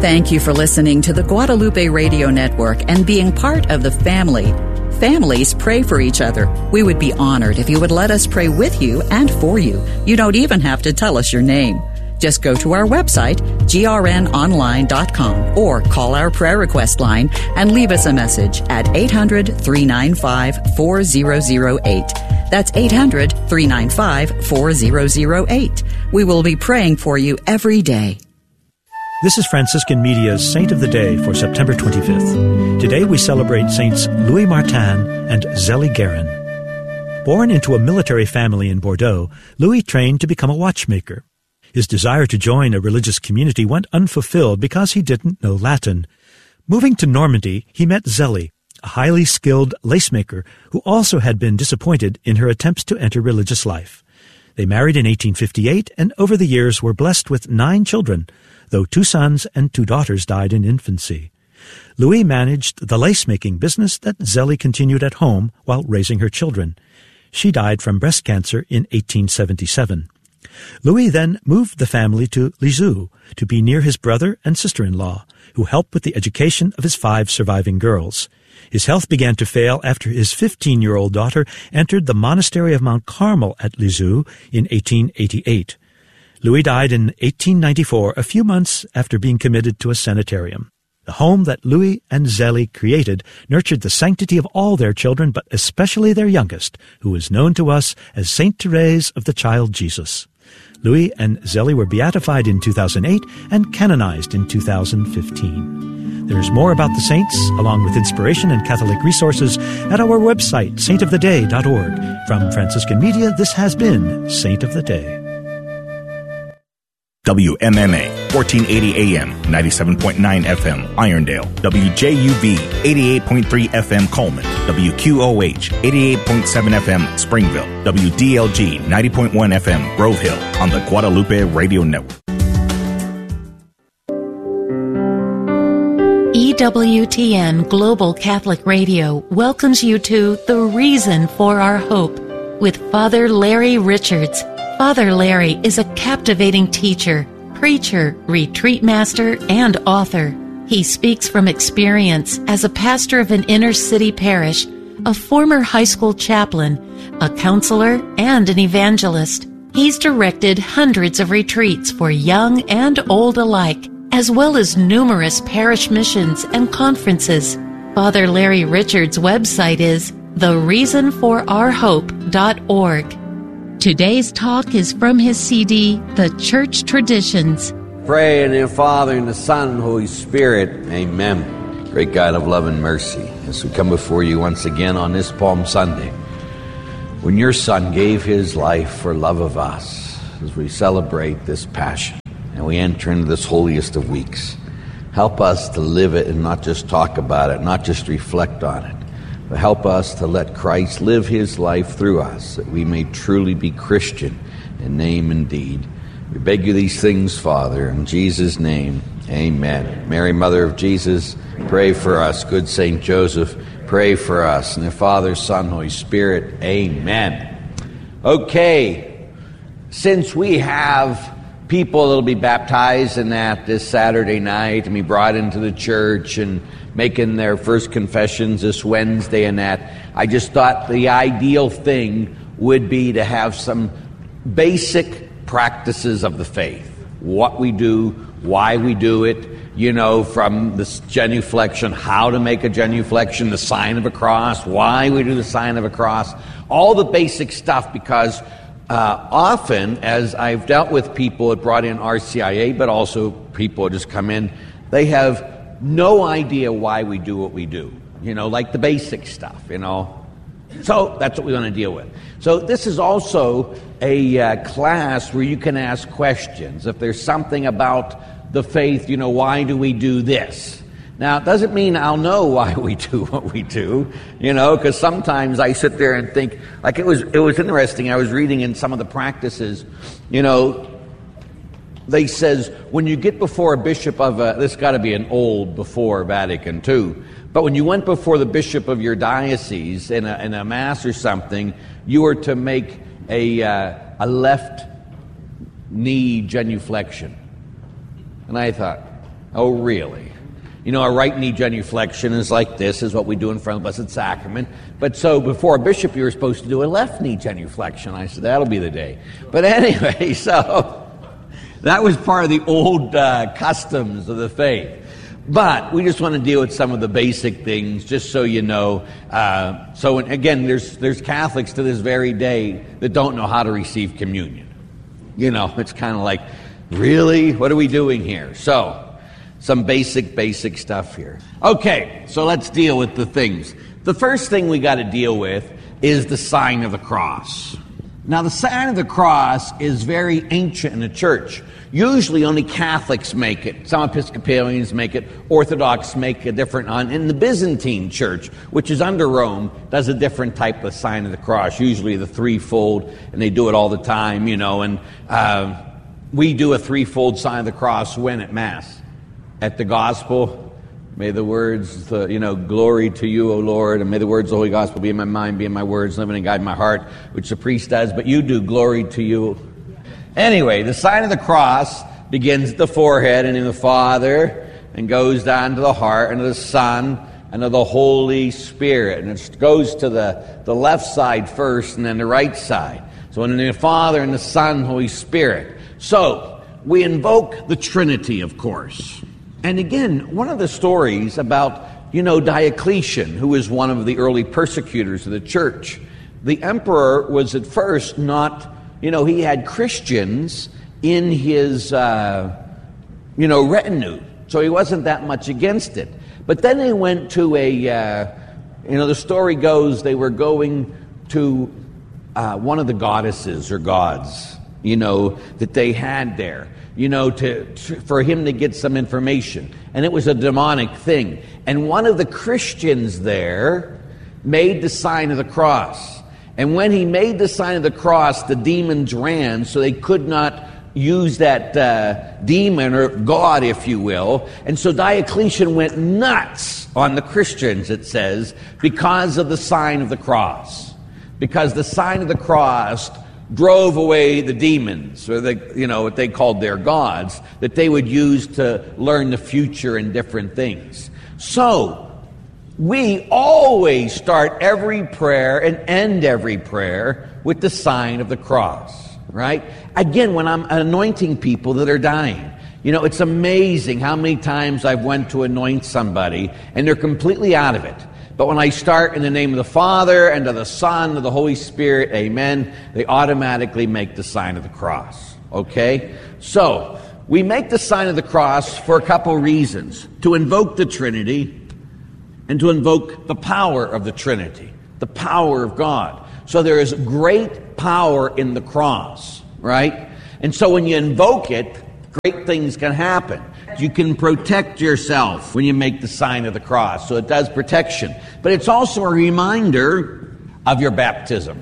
Thank you for listening to the Guadalupe Radio Network and being part of the family. Families pray for each other. We would be honored if you would let us pray with you and for you. You don't even have to tell us your name. Just go to our website, grnonline.com, or call our prayer request line and leave us a message at 800-395-4008. That's 800-395-4008. We will be praying for you every day. This is Franciscan Media's Saint of the Day for September 25th. Today we celebrate Saints Louis Martin and Zélie Guérin. Born into a military family in Bordeaux, Louis trained to become a watchmaker. His desire to join a religious community went unfulfilled because he didn't know Latin. Moving to Normandy, he met Zélie, a highly skilled lacemaker who also had been disappointed in her attempts to enter religious life. They married in 1858 and over the years were blessed with 9 children, though 2 sons and 2 daughters died in infancy. Louis managed the lace-making business that Zélie continued at home while raising her children. She died from breast cancer in 1877. Louis then moved the family to Lisieux to be near his brother and sister-in-law, who helped with the education of his 5 surviving girls. His health began to fail after his 15-year-old daughter entered the monastery of Mount Carmel at Lisieux in 1888. Louis died in 1894, a few months after being committed to a sanitarium. The home that Louis and Zélie created nurtured the sanctity of all their children, but especially their youngest, who is known to us as Saint Therese of the Child Jesus. Louis and Zélie were beatified in 2008 and canonized in 2015. There's more about the saints, along with inspiration and Catholic resources, at our website, saintoftheday.org. From Franciscan Media, this has been Saint of the Day. WMMA, 1480 AM, 97.9 FM, Irondale. WJUV, 88.3 FM, Coleman. WQOH, 88.7 FM, Springville. WDLG, 90.1 FM, Grove Hill, on the Guadalupe Radio Network. EWTN Global Catholic Radio welcomes you to The Reason for Our Hope with Father Larry Richards. Father Larry is a captivating teacher, preacher, retreat master, and author. He speaks from experience as a pastor of an inner-city parish, a former high school chaplain, a counselor, and an evangelist. He's directed hundreds of retreats for young and old alike, as well as numerous parish missions and conferences. Father Larry Richards' website is thereasonforourhope.org. Today's talk is from his CD, The Church Traditions. Pray in the Father, and the Son, and Holy Spirit. Amen. Great God of love and mercy, as we come before you once again on this Palm Sunday, when your Son gave his life for love of us, as we celebrate this Passion, and we enter into this holiest of weeks. Help us to live it and not just talk about it, not just reflect on it, but help us to let Christ live his life through us, that we may truly be Christian in name and deed. We beg you these things, Father, in Jesus' name, amen. Mary, Mother of Jesus, pray for us. Good Saint Joseph, pray for us. In the Father, Son, Holy Spirit, amen. Okay, since we have people that will be baptized in that this Saturday night and be brought into the church and making their first confessions this Wednesday and that, I just thought the ideal thing would be to have some basic practices of the faith. What we do, why we do it, from the genuflection, how to make a genuflection, the sign of a cross, why we do the sign of a cross, all the basic stuff, because often, as I've dealt with people that brought in RCIA, but also people that just come in, they have no idea why we do what we do, like the basic stuff, So that's what we want to deal with. So this is also a class where you can ask questions. If there's something about the faith, why do we do this? Now, it doesn't mean I'll know why we do what we do, because sometimes I sit there and think, like it was interesting. I was reading in some of the practices, they says when you get before a bishop of this got to be an old before Vatican II, but when you went before the bishop of your diocese in a mass or something, you were to make a left knee genuflection. And I thought, Oh, really? You know, our right knee genuflection is like this, is what we do in front of the Blessed Sacrament. But so before a bishop, you were supposed to do a left knee genuflection. I said, that'll be the day. But anyway, so that was part of the old customs of the faith. But we just want to deal with some of the basic things, just so you know. So again, there's Catholics to this very day that don't know how to receive communion. You know, it's kind of like, really? What are we doing here? So, some basic stuff here. Okay, so let's deal with the things. The first thing we got to deal with is the sign of the cross. Now, the sign of the cross is very ancient in the church. Usually only Catholics make it. Some Episcopalians make it. Orthodox make a different one. In the Byzantine church, which is under Rome, does a different type of sign of the cross, usually the threefold, and they do it all the time, you know. And we do a threefold sign of the cross when at Mass. At the Gospel, may the words, glory to you, O Lord, and may the words of the Holy Gospel be in my mind, be in my words, living and guide my heart, which the priest does, but you do, glory to you. Anyway, the sign of the cross begins at the forehead and in the Father, and goes down to the heart, and to the Son, and to the Holy Spirit. And it goes to the left side first, and then the right side. So in the Father, and the Son, Holy Spirit. So, we invoke the Trinity, of course. And again, one of the stories about, Diocletian, who was one of the early persecutors of the church. The emperor was at first not, he had Christians in his, retinue. So he wasn't that much against it. But then they went to the story goes, they were going to one of the goddesses or gods, that they had there. For him to get some information. And it was a demonic thing. And one of the Christians there made the sign of the cross. And when he made the sign of the cross, the demons ran, so they could not use that demon or god, if you will. And so Diocletian went nuts on the Christians, it says, because of the sign of the cross. Because the sign of the cross drove away the demons, or what they called their gods, that they would use to learn the future and different things. So, we always start every prayer and end every prayer with the sign of the cross, right? Again, when I'm anointing people that are dying, it's amazing how many times I've went to anoint somebody and they're completely out of it. But when I start in the name of the Father, and of the Son, and of the Holy Spirit, amen, they automatically make the sign of the cross. Okay? So, we make the sign of the cross for a couple reasons. To invoke the Trinity, and to invoke the power of the Trinity, the power of God. So there is great power in the cross, right? And so when you invoke it, great things can happen. You can protect yourself when you make the sign of the cross. So it does protection. But it's also a reminder of your baptism.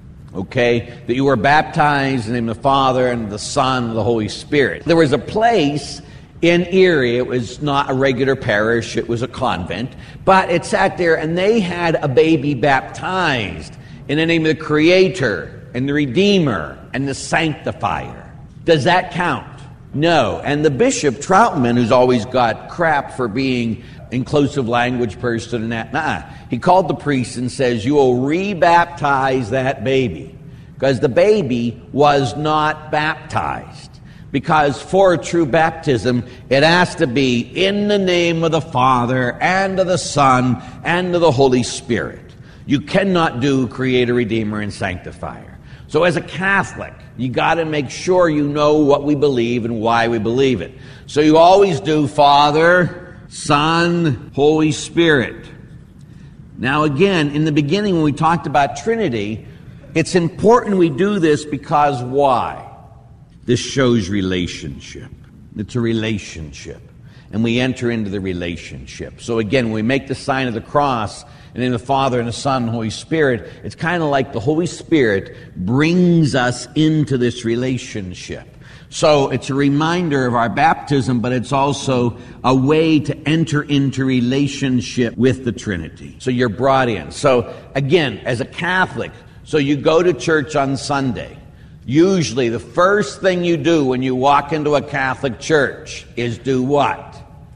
Okay? That you were baptized in the name of the Father and the Son and the Holy Spirit. There was a place in Erie. It was not a regular parish. It was a convent. But it sat there and they had a baby baptized in the name of the Creator and the Redeemer and the Sanctifier. Does that count? No. And the Bishop Troutman, who's always got crap for being inclusive language person, he called the priest and says, you will re-baptize that baby. Because the baby was not baptized. Because for a true baptism, it has to be in the name of the Father, and of the Son, and of the Holy Spirit. You cannot do Creator, Redeemer, and Sanctifier. So as a Catholic, you got to make sure you know what we believe and why we believe it. So you always do Father, Son, Holy Spirit. Now again, in the beginning when we talked about Trinity, it's important we do this because why? This shows relationship. It's a relationship. And we enter into the relationship. So again, when we make the sign of the cross, and in the Father and the Son and the Holy Spirit, it's kind of like the Holy Spirit brings us into this relationship. So it's a reminder of our baptism, but it's also a way to enter into relationship with the Trinity. So you're brought in. So again, as a Catholic, so you go to church on Sunday. Usually the first thing you do when you walk into a Catholic church is do what?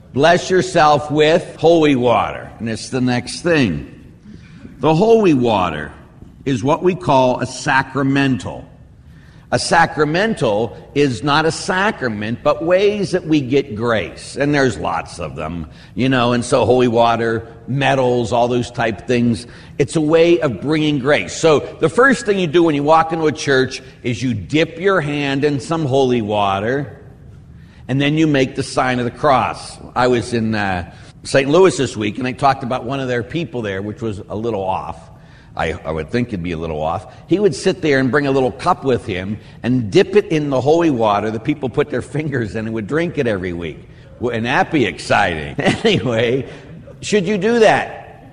Bless yourself with holy water. And it's the next thing. The holy water is what we call a sacramental. A sacramental is not a sacrament, but ways that we get grace. And there's lots of them, and so holy water, medals, all those type things. It's a way of bringing grace. So the first thing you do when you walk into a church is you dip your hand in some holy water, and then you make the sign of the cross. I was in St. Louis this week, and I talked about one of their people there, which was a little off. I would think it'd be a little off. He would sit there and bring a little cup with him and dip it in the holy water. The people put their fingers in and would drink it every week. Wouldn't that be exciting? Anyway, should you do that?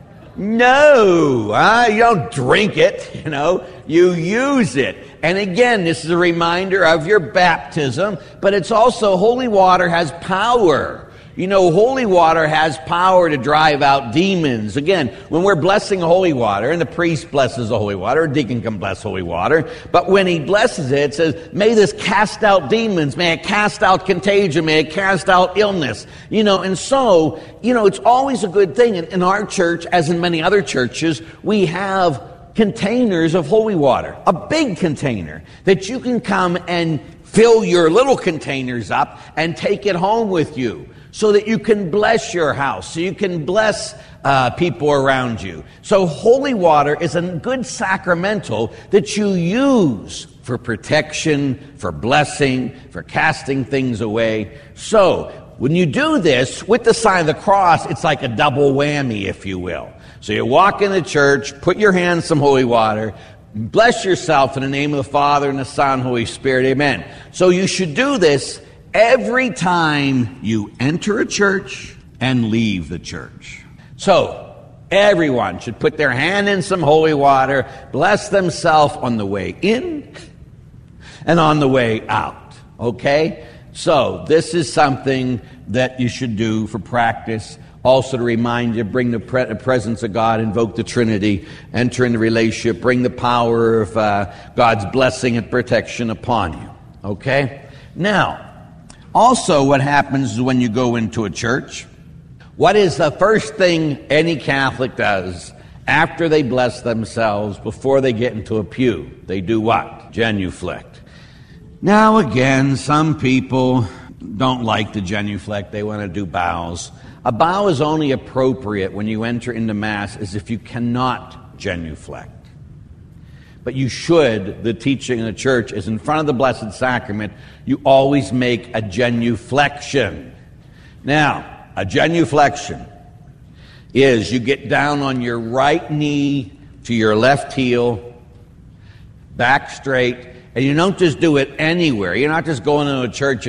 No, you don't drink it, you use it. And again, this is a reminder of your baptism, but it's also, holy water has power. Holy water has power to drive out demons. Again, when we're blessing holy water, and the priest blesses the holy water, a deacon can bless holy water, but when he blesses it, it says, may this cast out demons, may it cast out contagion, may it cast out illness. And so, it's always a good thing. In our church, as in many other churches, we have containers of holy water, a big container that you can come and fill your little containers up and take it home with you, so that you can bless your house, so you can bless people around you. So holy water is a good sacramental that you use for protection, for blessing, for casting things away. So when you do this with the sign of the cross, it's like a double whammy, if you will. So you walk in the church, put your hand in some holy water, bless yourself in the name of the Father and the Son and Holy Spirit. Amen. So you should do this every time you enter a church and leave the church. So, everyone should put their hand in some holy water, bless themselves on the way in and on the way out. Okay? So, this is something that you should do for practice. Also to remind you, bring the presence of God, invoke the Trinity, enter into relationship, bring the power of God's blessing and protection upon you. Okay? Now, also, what happens is when you go into a church, what is the first thing any Catholic does after they bless themselves, before they get into a pew? They do what? Genuflect. Now again, some people don't like the genuflect. They want to do bows. A bow is only appropriate when you enter into Mass as if you cannot genuflect. But you should, the teaching in the church is in front of the Blessed Sacrament, you always make a genuflection. Now, a genuflection is you get down on your right knee to your left heel, back straight, and you don't just do it anywhere. You're not just going into a church